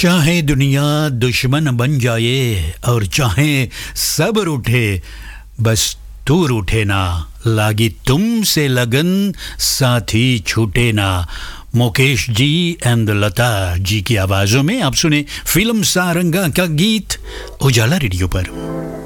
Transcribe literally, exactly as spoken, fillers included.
चाहे दुनिया दुश्मन बन जाए और चाहे सब रूठे, बस तू रूठे ना, लागी तुमसे लगन साथी छूटे ना। मुकेश जी एंड लता जी की आवाज़ों में आप सुने फिल्म सारंगा का गीत उजाला रेडियो पर।